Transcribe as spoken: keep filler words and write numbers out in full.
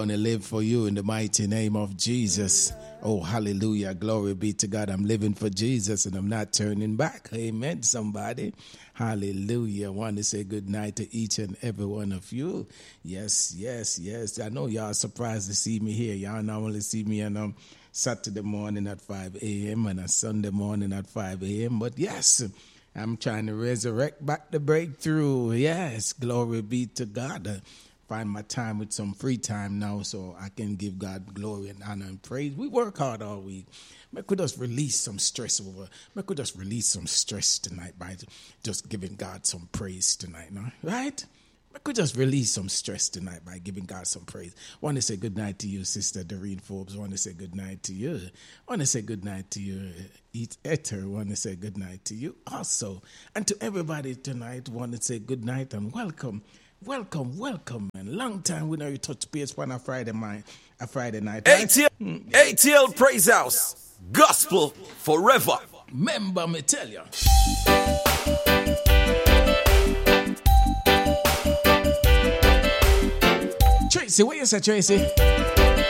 going to live for you in the mighty name of Jesus. Oh, hallelujah. Glory be to God. I'm living for Jesus and I'm not turning back. Amen, somebody. Hallelujah. I want to say good night to each and every one of you. Yes, yes, yes. I know y'all surprised to see me here. Y'all normally see me on um, Saturday morning at five a.m. and a Sunday morning at five a.m. But yes, I'm trying to resurrect back the breakthrough. Yes, glory be to God. Uh, find my time with some free time now so I can give God glory and honor and praise. We work hard all week. Make we just release some stress over. Make we just release some stress tonight by just giving God some praise tonight, no? Right? Make we just release some stress tonight by giving God some praise. I want to say good night to you, Sister Doreen Forbes. I want to say good night to you. I want to say good night to you, Eat Etter. I want to say good night to you also. And to everybody tonight, I want to say good night and welcome. Welcome, welcome, man. Long time we know you touch base on a Friday night. A Friday night. Right? A T L, mm. A T L Praise House. Gospel forever. Remember me tell you. Tracy, what you say, Tracy?